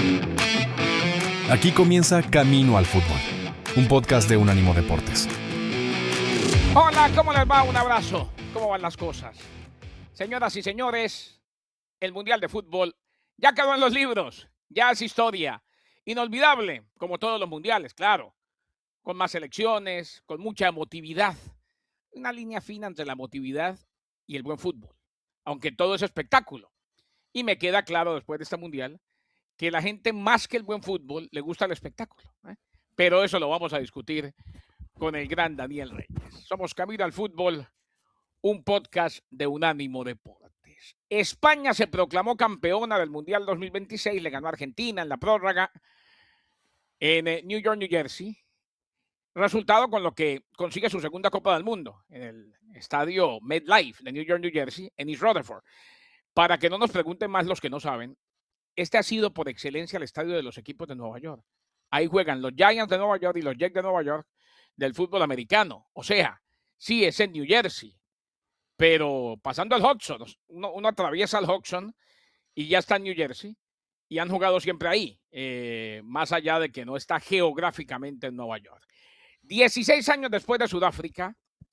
Aquí comienza Camino al Fútbol, un podcast de Unánimo Deportes. Hola, ¿cómo les va? Un abrazo. ¿Cómo van las cosas? Señoras y señores, el Mundial de Fútbol ya quedó en los libros, ya es historia. Inolvidable, como todos los mundiales, claro. Con más selecciones, con mucha emotividad. Una línea fina entre la emotividad y el buen fútbol. Aunque todo es espectáculo. Y me queda claro después de este mundial que la gente más que el buen fútbol le gusta el espectáculo. Pero eso lo vamos a discutir con el gran Daniel Reyes. Somos Camino al Fútbol, un podcast de Unánimo Deportes. España se proclamó campeona del Mundial 2026, le ganó a Argentina en la prórroga en New York, New Jersey. Resultado con lo que consigue su segunda Copa del Mundo en el estadio MetLife de New York, New Jersey, en East Rutherford. Para que no nos pregunten más los que no saben, este ha sido por excelencia el estadio de los equipos de Nueva York. Ahí juegan los Giants de Nueva York y los Jets de Nueva York del fútbol americano. O sea, sí es en New Jersey, pero pasando el Hudson, uno atraviesa el Hudson y ya está en New Jersey y han jugado siempre ahí, más allá de que no está geográficamente en Nueva York. 16 años después de Sudáfrica,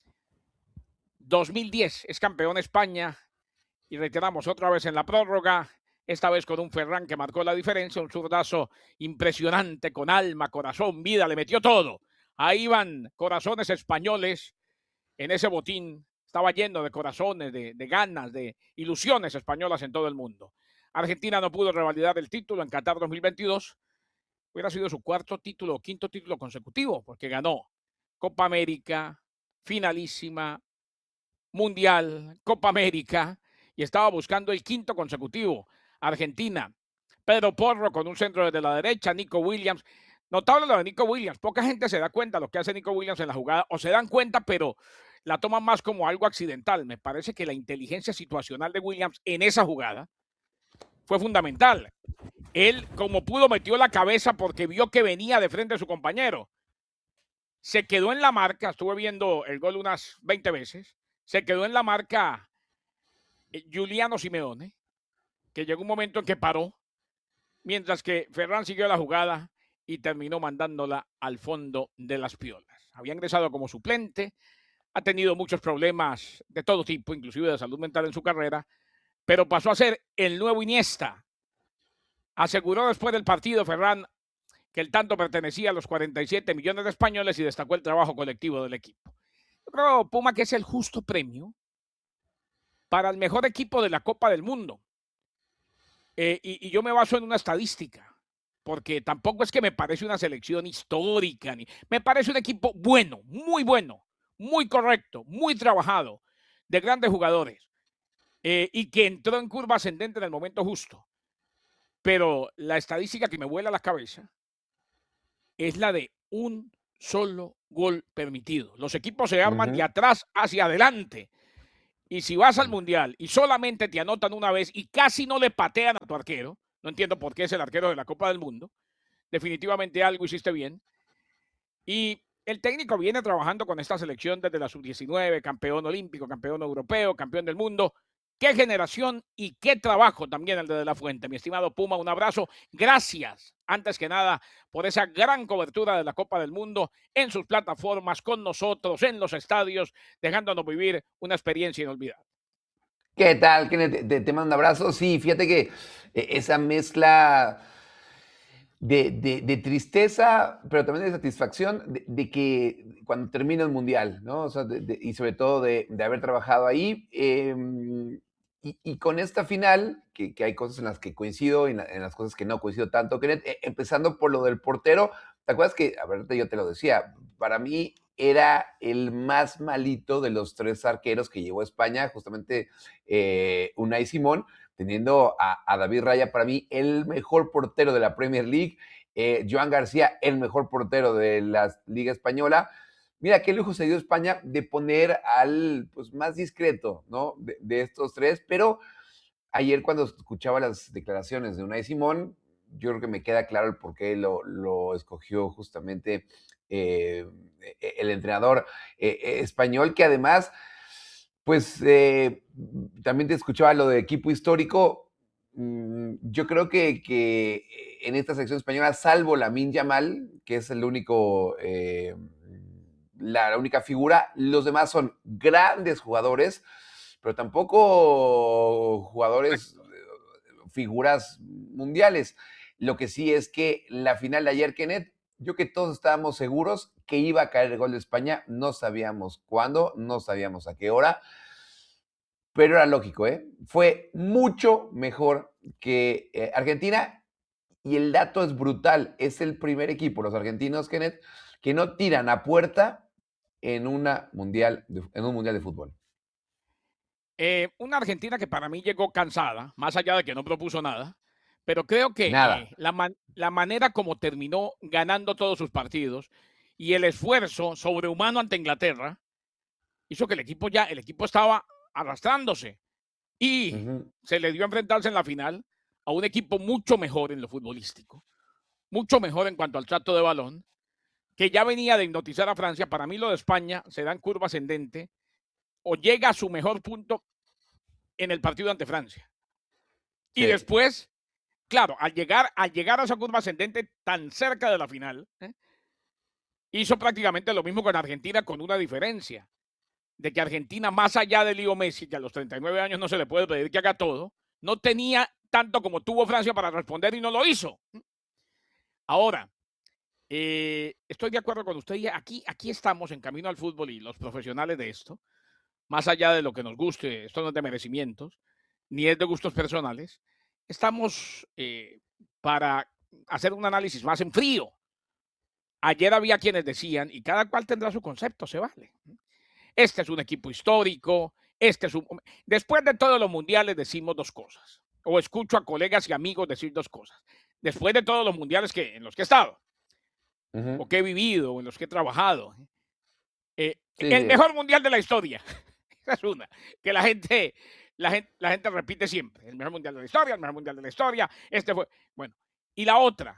2010 es campeón España y reiteramos otra vez en la prórroga, esta vez con un Ferran que marcó la diferencia, un zurdazo impresionante con alma, corazón, vida, le metió todo. Ahí van corazones españoles en ese botín, estaba lleno de corazones, de ganas, de ilusiones españolas en todo el mundo. Argentina no pudo revalidar el título en Qatar 2022, hubiera sido su cuarto título o quinto título consecutivo, porque ganó Copa América, finalísima, Mundial, Copa América, y estaba buscando el quinto consecutivo. Argentina, Pedro Porro con un centro desde la derecha, Nico Williams. Notable lo de Nico Williams, poca gente se da cuenta de lo que hace Nico Williams en la jugada, o se dan cuenta, pero la toman más como algo accidental. Me parece que la inteligencia situacional de Williams en esa jugada fue fundamental. Él, como pudo, metió la cabeza porque vio que venía de frente a su compañero. Se quedó en la marca, estuve viendo el gol unas 20 veces, se quedó en la marca Giuliano Simeone, que llegó un momento en que paró, mientras que Ferran siguió la jugada y terminó mandándola al fondo de las piolas. Había ingresado como suplente, ha tenido muchos problemas de todo tipo, inclusive de salud mental en su carrera, pero pasó a ser el nuevo Iniesta. Aseguró después del partido Ferran que el tanto pertenecía a los 47 millones de españoles y destacó el trabajo colectivo del equipo. Yo creo, Puma, que es el justo premio para el mejor equipo de la Copa del Mundo. Y yo me baso en una estadística, porque tampoco es que me parece una selección histórica, me parece un equipo bueno, muy correcto, muy trabajado, de grandes jugadores, y que entró en curva ascendente en el momento justo. Pero la estadística que me vuela la cabeza es la de un solo gol permitido. Los equipos se arman de atrás hacia adelante. Y si vas al Mundial y solamente te anotan una vez y casi no le patean a tu arquero, no entiendo por qué es el arquero de la Copa del Mundo, definitivamente algo hiciste bien. Y el técnico viene trabajando con esta selección desde la sub-19, campeón olímpico, campeón europeo, campeón del mundo. Qué generación y qué trabajo también el de la Fuente. Mi estimado Puma, un abrazo. Gracias, antes que nada, por esa gran cobertura de la Copa del Mundo en sus plataformas, con nosotros, en los estadios, dejándonos vivir una experiencia inolvidable. ¿Qué tal, Kenneth? Te mando un abrazo. Sí, fíjate que esa mezcla de tristeza, pero también de satisfacción de que cuando termina el Mundial, ¿no? O sea, y sobre todo de haber trabajado ahí. Y con esta final, que hay cosas en las que coincido y en las cosas que no coincido tanto, Kenneth, empezando por lo del portero, ¿te acuerdas que, a ver, yo te lo decía, para mí era el más malito de los tres arqueros que llevó a España, justamente Unai Simón, teniendo a David Raya, para mí, el mejor portero de la Premier League, Joan García, el mejor portero de la Liga Española. Mira, qué lujo se dio España de poner al pues, más discreto, ¿no? De estos tres, pero ayer cuando escuchaba las declaraciones de Unai Simón, yo creo que me queda claro el por qué lo escogió justamente el entrenador español, que además, pues también te escuchaba lo de equipo histórico. Yo creo que en esta selección española, salvo Lamine Yamal, que es el único, la única figura. Los demás son grandes jugadores, pero tampoco jugadores, figuras mundiales. Lo que sí es que la final de ayer, Kenneth, yo que todos estábamos seguros que iba a caer el gol de España, no sabíamos cuándo, no sabíamos a qué hora, pero era lógico, ¿eh? Fue mucho mejor que Argentina, y el dato es brutal, es el primer equipo, los argentinos, Kenneth, que no tiran a puerta en un mundial de fútbol. Una Argentina que para mí llegó cansada, más allá de que no propuso nada, pero creo que Nada. la manera como terminó ganando todos sus partidos y el esfuerzo sobrehumano ante Inglaterra hizo que el equipo estaba arrastrándose y se le dio a enfrentarse en la final a un equipo mucho mejor en lo futbolístico, mucho mejor en cuanto al trato de balón, que ya venía de hipnotizar a Francia. Para mí lo de España se da en curva ascendente o llega a su mejor punto en el partido ante Francia. Sí. Y después, claro, al llegar a esa curva ascendente tan cerca de la final, hizo prácticamente lo mismo con Argentina, con una diferencia, de que Argentina, más allá de Leo Messi, que a los 39 años no se le puede pedir que haga todo, no tenía tanto como tuvo Francia para responder y no lo hizo. Ahora, estoy de acuerdo con usted y aquí estamos en Camino al Fútbol y los profesionales de esto, más allá de lo que nos guste, esto no es de merecimientos, ni es de gustos personales, estamos para hacer un análisis más en frío. Ayer había quienes decían, y cada cual tendrá su concepto, se vale. Este es un equipo histórico, después de todos los mundiales decimos dos cosas, o escucho a colegas y amigos decir dos cosas. Después de todos los mundiales en los que he estado, o que he vivido, o en los que he trabajado, el mejor mundial de la historia. Esa es una, que la gente repite siempre. El mejor mundial de la historia, el mejor mundial de la historia. Este fue, bueno. Y la otra,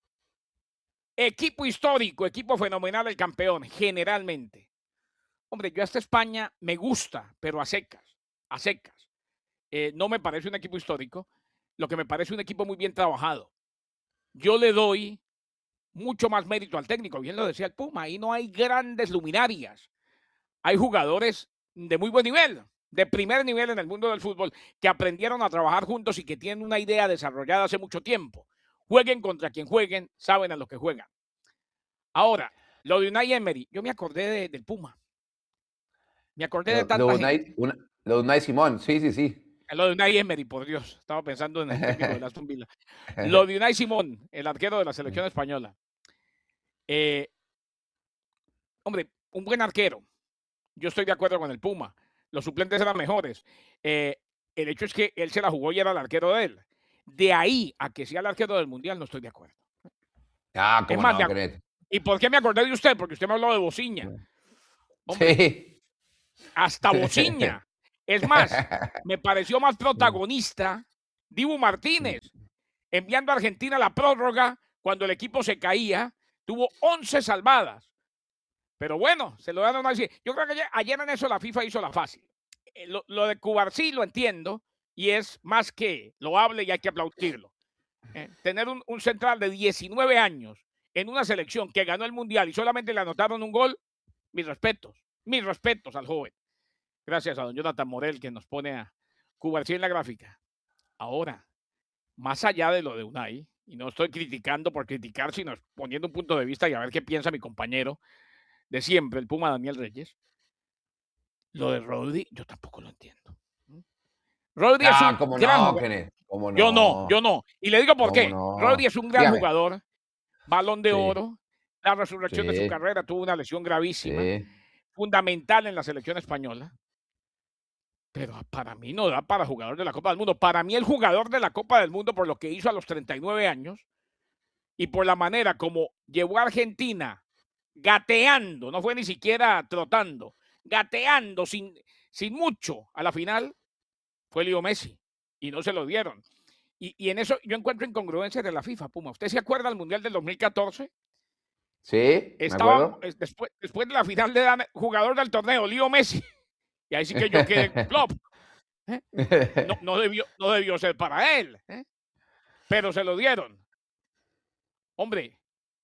equipo histórico, equipo fenomenal, el campeón, generalmente. Hombre, yo a esta España me gusta, pero a secas, a secas. No me parece un equipo histórico, lo que me parece un equipo muy bien trabajado. Yo le doy mucho más mérito al técnico, bien lo decía el Puma, ahí no hay grandes luminarias. Hay jugadores de muy buen nivel, de primer nivel en el mundo del fútbol, que aprendieron a trabajar juntos y que tienen una idea desarrollada hace mucho tiempo. Jueguen contra quien jueguen, saben a lo que juegan. Ahora, lo de Unai Emery, yo me acordé del Puma. Me acordé de tanta gente. Lo de Unai Simón, sí. Lo de Unai Emery, por Dios. Estaba pensando en el técnico de Aston Villa. Lo de Unai Simón, el arquero de la selección española. Hombre, un buen arquero. Yo estoy de acuerdo con el Puma. Los suplentes eran mejores. El hecho es que él se la jugó y era el arquero de él. De ahí a que sea el arquero del Mundial, no estoy de acuerdo. ¿Cómo más, no, ¿y por qué me acordé de usted? Porque usted me habló de Bociña. Hombre, sí. Hasta Bociña. Es más, me pareció más protagonista Dibu Martínez, enviando a Argentina a la prórroga cuando el equipo se caía. Tuvo 11 salvadas. Pero bueno, se lo dan así. Yo creo que ayer en eso la FIFA hizo la fácil. Lo de Cubarsí lo entiendo y es más que loable y hay que aplaudirlo. Tener un central de 19 años en una selección que ganó el Mundial y solamente le anotaron un gol, mis respetos al joven. Gracias a don Jonathan Morel que nos pone a Cubarsí en la gráfica. Ahora, más allá de lo de Unai, y no estoy criticando por criticar, sino poniendo un punto de vista y a ver qué piensa mi compañero de siempre, el Puma Daniel Reyes. Lo de Rodri, yo tampoco lo entiendo. Rodri es un gran jugador. ¿Cómo no? Yo no. Y le digo por qué. No? Rodri es un gran jugador, Balón de Oro, la resurrección de su carrera, tuvo una lesión gravísima, fundamental en la selección española. Pero para mí no da para jugador de la Copa del Mundo. Para mí el jugador de la Copa del Mundo, por lo que hizo a los 39 años y por la manera como llevó a Argentina gateando, no fue ni siquiera trotando, gateando sin mucho a la final, fue Leo Messi y no se lo dieron. Y en eso yo encuentro incongruencias de la FIFA, Puma. ¿Usted se acuerda del Mundial del 2014? Sí, me acuerdo. Después de la final le dan jugador del torneo, Leo Messi. Y ahí sí que yo quedé flop. No debió ser para él, pero se lo dieron. Hombre,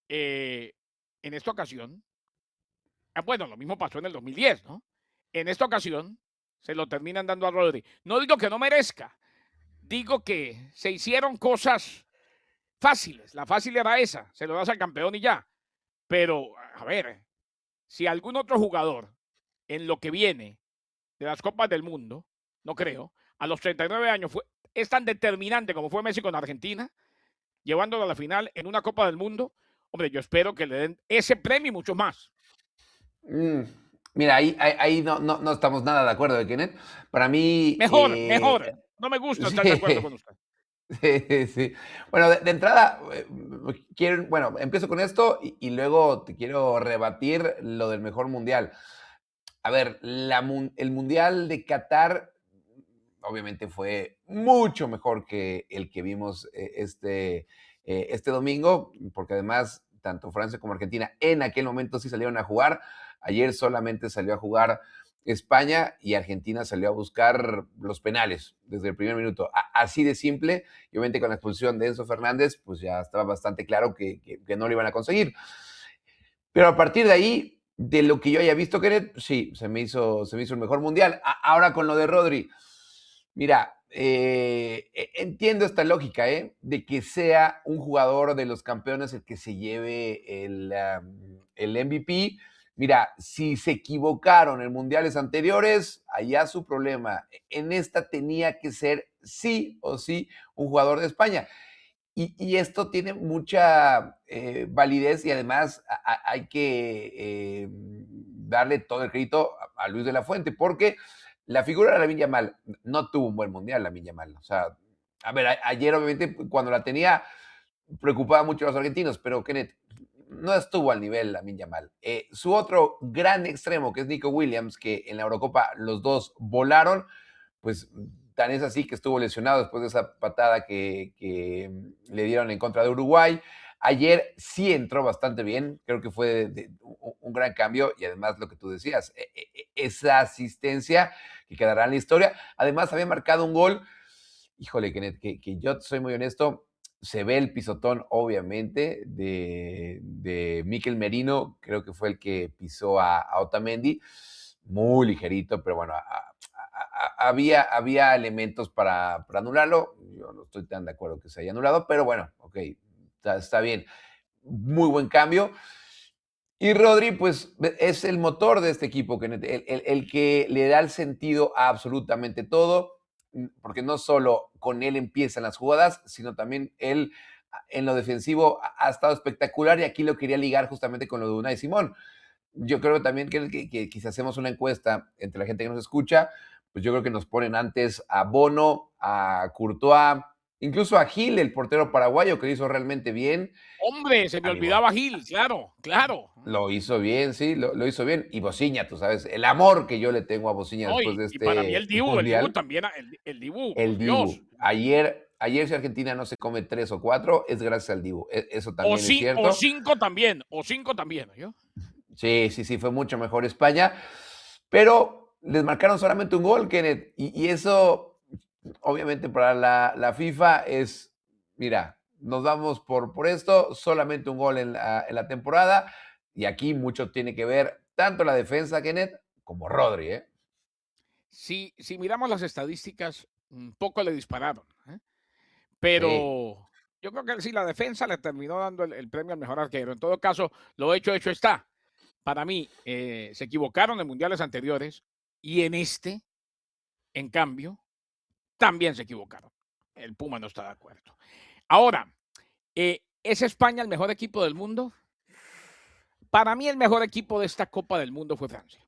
en esta ocasión, bueno, lo mismo pasó en el 2010, ¿no? En esta ocasión se lo terminan dando a Rodri. No digo que no merezca, digo que se hicieron cosas fáciles. La fácil era esa, se lo das al campeón y ya. Pero, a ver, si algún otro jugador en lo que viene de las Copas del Mundo, no creo, a los 39 años es tan determinante como fue Messi con Argentina, llevándolo a la final en una Copa del Mundo, hombre, yo espero que le den ese premio y mucho más. Mira, ahí no estamos nada de acuerdo, Kenneth. Para mí... Mejor. No me gusta estar de acuerdo con usted. Sí, sí. Bueno, de entrada, empiezo con esto y luego te quiero rebatir lo del mejor mundial. A ver, el mundial de Qatar obviamente fue mucho mejor que el que vimos este domingo, porque además tanto Francia como Argentina en aquel momento sí salieron a jugar. Ayer solamente salió a jugar España y Argentina salió a buscar los penales desde el primer minuto. Así de simple, y obviamente con la expulsión de Enzo Fernández, pues ya estaba bastante claro que no lo iban a conseguir. Pero a partir de ahí, de lo que yo haya visto, Kenneth, sí, se me hizo el mejor mundial. Ahora con lo de Rodri, mira, entiendo esta lógica, de que sea un jugador de los campeones el que se lleve el MVP. Mira, si se equivocaron en mundiales anteriores, allá su problema. En esta tenía que ser sí o sí un jugador de España. Y esto tiene mucha validez y además hay que darle todo el crédito a Luis de la Fuente, porque la figura de Lamine Yamal no tuvo un buen mundial, Lamine Yamal. O sea, a ver, ayer obviamente cuando la tenía preocupaba mucho a los argentinos, pero Kenneth no estuvo al nivel Lamine Yamal. Su otro gran extremo, que es Nico Williams, que en la Eurocopa los dos volaron, pues tan es así que estuvo lesionado después de esa patada que le dieron en contra de Uruguay. Ayer sí entró bastante bien, creo que fue un gran cambio y además lo que tú decías, esa asistencia que quedará en la historia. Además había marcado un gol, híjole, que yo soy muy honesto, se ve el pisotón obviamente de Mikel Merino, creo que fue el que pisó a Otamendi, muy ligerito, pero bueno, había elementos para anularlo. Yo no estoy tan de acuerdo que se haya anulado, pero bueno, ok, está bien. Muy buen cambio. Y Rodri, pues, es el motor de este equipo, el que le da el sentido a absolutamente todo, porque no solo con él empiezan las jugadas, sino también él en lo defensivo ha estado espectacular y aquí lo quería ligar justamente con lo de Unai Simón. Yo creo también que si hacemos una encuesta entre la gente que nos escucha, pues yo creo que nos ponen antes a Bono, a Courtois, incluso a Gil, el portero paraguayo, que lo hizo realmente bien. Hombre, se me olvidaba Gil, claro. Lo hizo bien, sí, lo hizo bien. Y Bociña, tú sabes, el amor que yo le tengo a Bociña después de Y para mí este el Dibu mundial. también, el Dibu, por El Dios. Dibu. Ayer si Argentina no se come 3 o 4, es gracias al Dibu. Eso también es cierto. O cinco también, ¿no? Sí, fue mucho mejor España. Pero les marcaron solamente un gol, Kenneth. Y eso, obviamente, para la FIFA es, mira, nos vamos por esto, solamente un gol en la temporada. Y aquí mucho tiene que ver tanto la defensa, Kenneth, como Rodri, ¿eh? Si miramos las estadísticas, un poco le dispararon, ¿eh? Sí. Pero yo creo que sí, la defensa le terminó dando el premio al mejor arquero. En todo caso, lo hecho está. Para mí, se equivocaron en mundiales anteriores y en este, en cambio, también se equivocaron. El Puma no está de acuerdo. Ahora, ¿es España el mejor equipo del mundo? Para mí, el mejor equipo de esta Copa del Mundo fue Francia.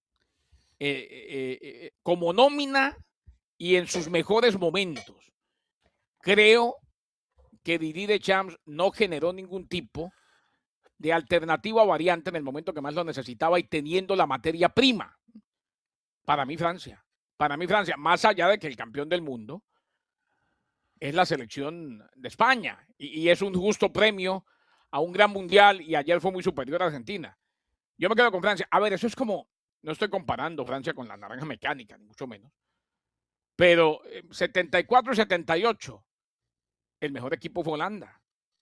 Como nómina y en sus mejores momentos. Creo que Didier Deschamps no generó ningún tipo de alternativa o variante en el momento que más lo necesitaba y teniendo la materia prima. Para mí Francia, más allá de que el campeón del mundo es la selección de España y es un justo premio a un gran mundial y ayer fue muy superior a Argentina. Yo me quedo con Francia. A ver, eso es como, no estoy comparando Francia con la naranja mecánica, ni mucho menos, pero 74 y 78, el mejor equipo fue Holanda.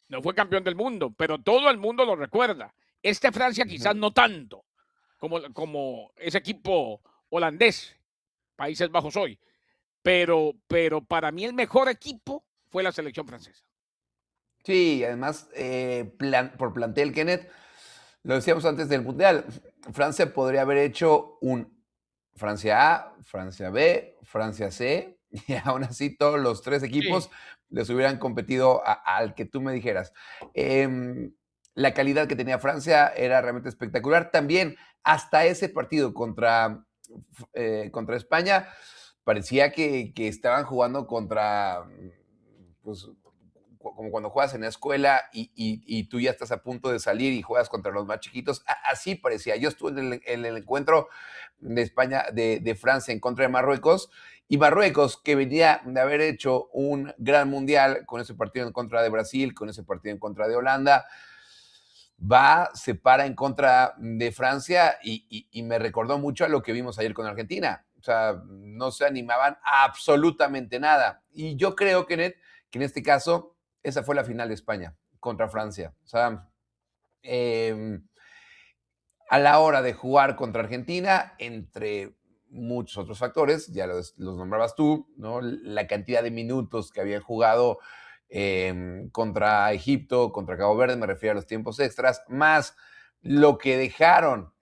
no fue campeón del mundo, pero todo el mundo lo recuerda. Francia quizás no tanto como ese equipo holandés, Países Bajos hoy, pero para mí el mejor equipo fue la selección francesa. Sí, además, por plantel, Kenneth, lo decíamos antes del Mundial, Francia podría haber hecho un Francia A, Francia B, Francia C, y aún así todos los tres Sí, equipos les hubieran competido al que tú me dijeras. La calidad que tenía Francia era realmente espectacular. También hasta ese partido contra España, parecía que estaban jugando contra, pues, como cuando juegas en la escuela y tú ya estás a punto de salir y juegas contra los más chiquitos. Así parecía. Yo estuve en el encuentro de España, de Francia en contra de Marruecos, y Marruecos, que venía de haber hecho un gran mundial con ese partido en contra de Brasil, con ese partido en contra de Holanda, se para en contra de Francia y me recordó mucho a lo que vimos ayer con Argentina. O sea, no se animaban a absolutamente nada. Y yo creo, Kenneth, que en este caso, esa fue la final de España contra Francia. O sea, eh, a la hora de jugar contra Argentina, entre muchos otros factores, ya los nombrabas tú, ¿no? La cantidad de minutos que habían jugado contra Egipto, contra Cabo Verde, me refiero a los tiempos extras, más lo que dejaron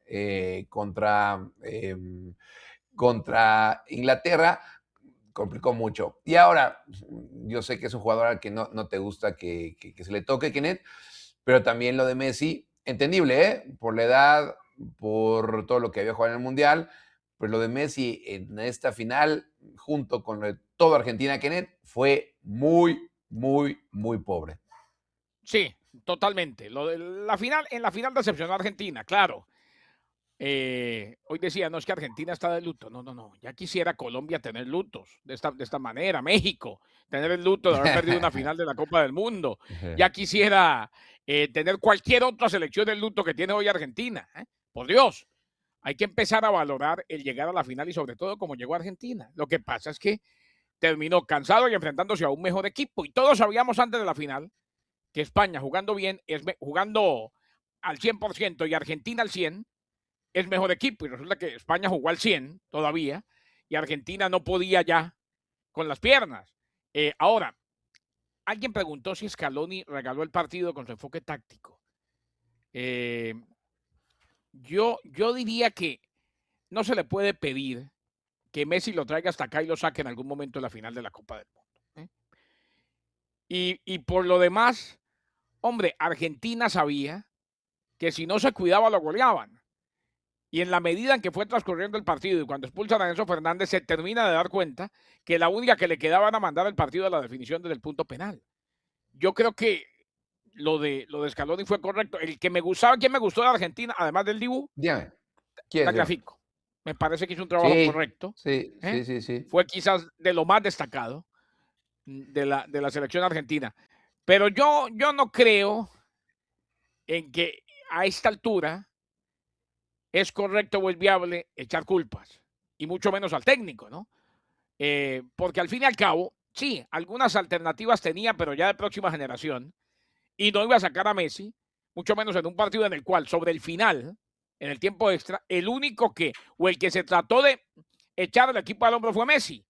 contra Inglaterra, complicó mucho. Y ahora, yo sé que es un jugador al que no te gusta que se le toque, Kenneth, pero también lo de Messi, entendible, ¿eh? Por la edad, por todo lo que había jugado en el Mundial, pero lo de Messi en esta final, junto con lo de toda Argentina, Kenneth, fue muy, muy, muy pobre. sí, totalmente. Lo de en la final decepcionó a Argentina, claro. Hoy decía, no es que Argentina está de luto. No, no, no. Ya quisiera Colombia tener lutos de esta manera. México, tener el luto de haber perdido una final de la Copa del Mundo. Ya quisiera tener cualquier otra selección del luto que tiene hoy Argentina. Por Dios, hay que empezar a valorar el llegar a la final y sobre todo como llegó Argentina. Lo que pasa es que terminó cansado y enfrentándose a un mejor equipo. Y todos sabíamos antes de la final que España jugando bien, jugando al 100% y Argentina al 100%, es mejor equipo. Y resulta que España jugó al 100 todavía y Argentina no podía ya con las piernas. Ahora, alguien preguntó si Scaloni regaló el partido con su enfoque táctico. Yo diría que no se le puede pedir que Messi lo traiga hasta acá y lo saque en algún momento de la final de la Copa del Mundo. Y por lo demás, hombre, Argentina sabía que si no se cuidaba lo goleaban. Y en la medida en que fue transcurriendo el partido y cuando expulsan a Enzo Fernández, se termina de dar cuenta que la única que le quedaba era mandar el partido a la definición desde el punto penal. Yo creo que lo de Scaloni fue correcto. El que me gustaba, ¿quién me gustó de Argentina? Además del Dibu, Dígame, ¿quién? Dígame. Tagliafico. Me parece que hizo un trabajo Sí, correcto. sí, ¿eh? sí, sí, sí. Fue quizás de lo más destacado de la selección argentina. Pero yo no creo en que a esta altura es correcto o es viable echar culpas, y mucho menos al técnico, ¿no? Porque al fin y al cabo, sí, algunas alternativas tenía, pero ya de próxima generación, y no iba a sacar a Messi, mucho menos en un partido en el cual, sobre el final, en el tiempo extra, el único o el que se trató de echar al equipo al hombro fue Messi.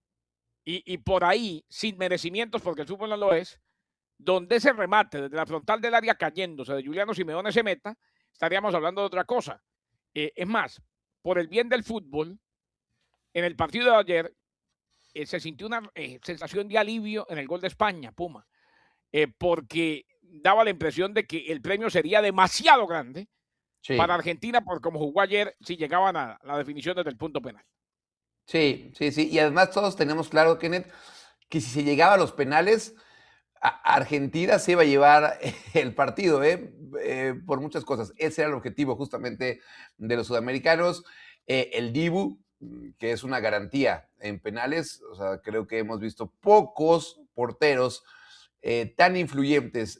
Y por ahí, sin merecimientos, porque el fútbol no lo es, donde ese remate desde la frontal del área cayéndose de Juliano Simeone se meta, estaríamos hablando de otra cosa. Es más, por el bien del fútbol, en el partido de ayer se sintió una sensación de alivio en el gol de España, Puma, porque daba la impresión de que el premio sería demasiado grande para Sí, Argentina por como jugó ayer si llegaban a la definición desde el punto penal. sí, sí, sí. Y además todos tenemos claro, Kenneth, que si se llegaba a los penales, Argentina se iba a llevar el partido, por muchas cosas. Ese era el objetivo justamente de los sudamericanos. El Dibu, que es una garantía en penales, o sea, creo que hemos visto pocos porteros tan influyentes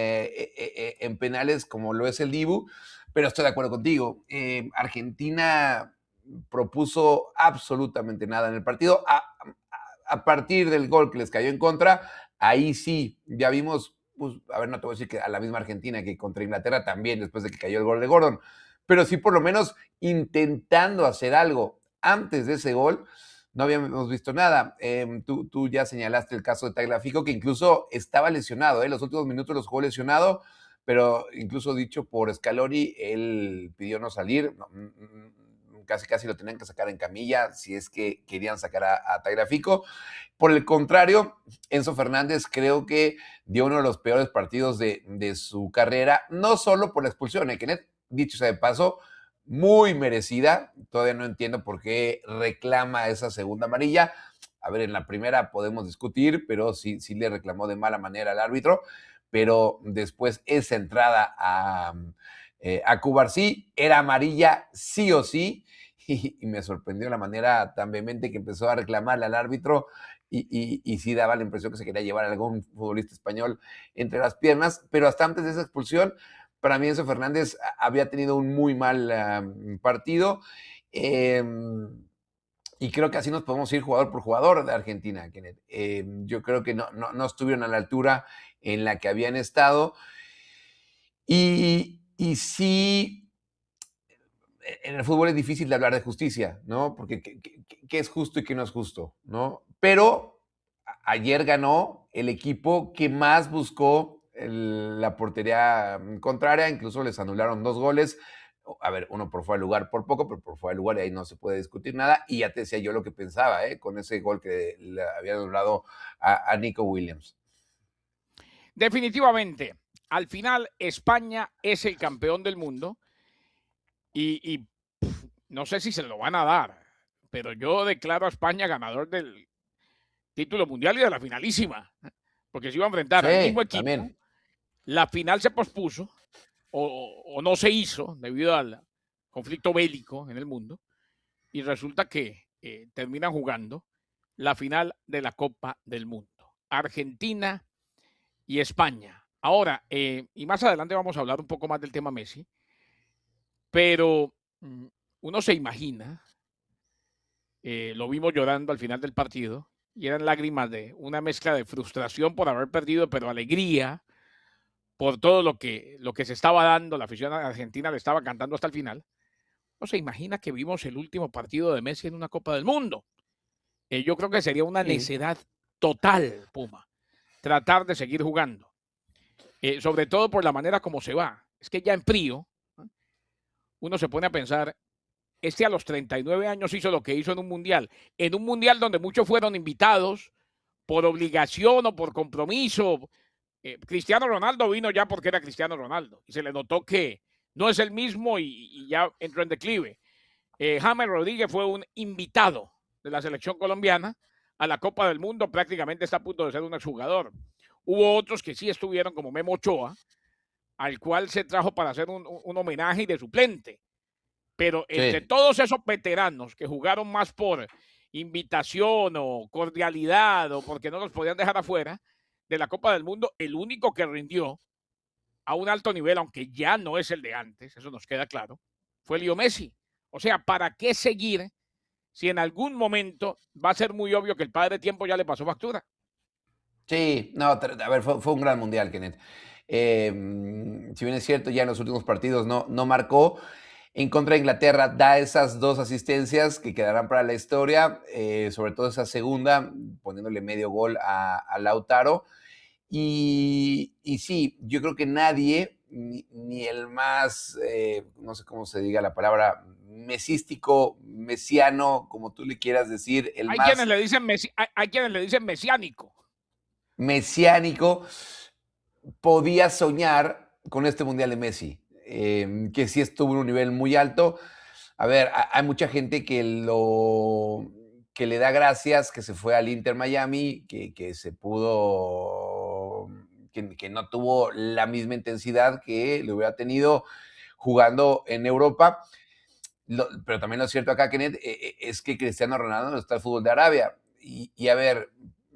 en penales como lo es el Dibu, pero estoy de acuerdo contigo. Argentina propuso absolutamente nada en el partido. A partir del gol que les cayó en contra, ahí sí, ya vimos pues, a ver, no te voy a decir que a la misma Argentina que contra Inglaterra también, después de que cayó el gol de Gordon, pero sí por lo menos intentando hacer algo. Antes de ese gol no habíamos visto nada. Tú ya señalaste el caso de Tagliafico, que incluso estaba lesionado, los últimos minutos los jugó lesionado, pero incluso dicho por Scaloni, él pidió no salir, casi lo tenían que sacar en camilla si es que querían sacar a Tagliafico. Por el contrario, Enzo Fernández creo que dio uno de los peores partidos de su carrera, no solo por la expulsión, que dicho sea de paso, muy merecida. Todavía no entiendo por qué reclama esa segunda amarilla. A ver, en la primera podemos discutir, pero sí le reclamó de mala manera al árbitro. Pero después esa entrada a Cubarsí era amarilla sí o sí. Y me sorprendió la manera tan vehemente que empezó a reclamarle al árbitro y sí daba la impresión que se quería llevar a algún futbolista español entre las piernas, pero hasta antes de esa expulsión, para mí Enzo Fernández había tenido un muy mal partido, y creo que así nos podemos ir jugador por jugador de Argentina, Kenneth. Yo creo que no estuvieron a la altura en la que habían estado, y sí, en el fútbol es difícil de hablar de justicia, ¿no? Porque qué es justo y qué no es justo, ¿no? Pero ayer ganó el equipo que más buscó la portería contraria, incluso les anularon 2 goles. A ver, uno por fuera de lugar por poco, pero por fuera de lugar y ahí no se puede discutir nada. Y ya te decía yo lo que pensaba, con ese gol que le había anulado a Nico Williams. Definitivamente, al final España es el campeón del mundo y no sé si se lo van a dar, pero yo declaro a España ganador del título mundial y de la finalísima, porque se iba a enfrentar al mismo equipo. También. La final se pospuso o no se hizo debido al conflicto bélico en el mundo y resulta que terminan jugando la final de la Copa del Mundo. Argentina y España. Ahora, y más adelante vamos a hablar un poco más del tema Messi, pero uno se imagina, lo vimos llorando al final del partido, y eran lágrimas de una mezcla de frustración por haber perdido, pero alegría por todo lo que se estaba dando, la afición argentina le estaba cantando hasta el final. No se imagina que vimos el último partido de Messi en una Copa del Mundo. Yo creo que sería una necedad total, Puma, tratar de seguir jugando. Sobre todo por la manera como se va. Es que ya en frío, uno se pone a pensar, a los 39 años hizo lo que hizo en un mundial donde muchos fueron invitados por obligación o por compromiso. Cristiano Ronaldo vino ya porque era Cristiano Ronaldo y se le notó que no es el mismo y ya entró en declive. James Rodríguez fue un invitado de la selección colombiana a la Copa del Mundo, prácticamente está a punto de ser un exjugador. Hubo otros que sí estuvieron, como Memo Ochoa, al cual se trajo para hacer un homenaje y de suplente. Pero entre todos esos veteranos que jugaron más por invitación o cordialidad o porque no los podían dejar afuera de la Copa del Mundo, el único que rindió a un alto nivel, aunque ya no es el de antes, eso nos queda claro, fue Leo Messi. O sea, ¿para qué seguir si en algún momento va a ser muy obvio que el padre tiempo ya le pasó factura? Sí, no, a ver, fue un gran mundial, Kenneth. Si bien es cierto, ya en los últimos partidos no marcó. En contra de Inglaterra da esas 2 asistencias que quedarán para la historia, sobre todo esa segunda, poniéndole medio gol a Lautaro. Y sí, yo creo que nadie, ni el más, no sé cómo se diga la palabra, mesístico, mesiano, como tú le quieras decir, hay quienes le dicen mesiánico. Mesiánico, podía soñar con este Mundial de Messi, que sí estuvo en un nivel muy alto. A ver, hay mucha gente que le da gracias que se fue al Inter Miami, que se pudo, que no tuvo la misma intensidad que le hubiera tenido jugando en Europa. Pero también lo cierto acá, Kenneth, es que Cristiano Ronaldo no está el fútbol de Arabia. Y a ver,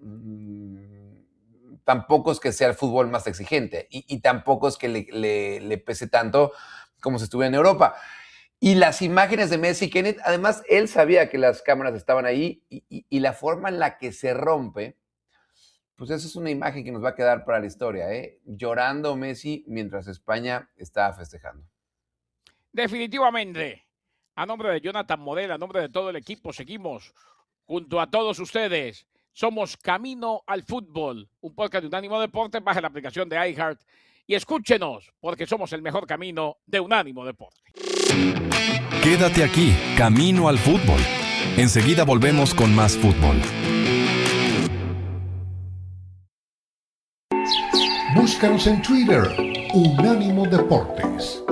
tampoco es que sea el fútbol más exigente y tampoco es que le pese tanto como si estuviera en Europa. Y las imágenes de Messi, Kenneth, además él sabía que las cámaras estaban ahí y la forma en la que se rompe pues esa es una imagen que nos va a quedar para la historia, ¿eh? Llorando Messi mientras España estaba festejando. Definitivamente, a nombre de Jonathan Morel, a nombre de todo el equipo, seguimos junto a todos ustedes. Somos Camino al Fútbol, un podcast de Unánimo Deporte. Baje la aplicación de iHeart y escúchenos, porque somos el mejor camino de Unánimo Deporte. Quédate aquí, Camino al Fútbol. Enseguida volvemos con más fútbol. Búscanos en Twitter, Unánimo Deportes.